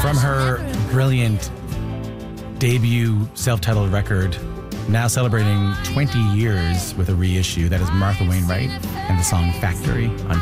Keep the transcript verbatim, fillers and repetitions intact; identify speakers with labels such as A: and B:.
A: From her brilliant debut self-titled record, now celebrating twenty years with a reissue, that is Martha Wainwright and the song Factory on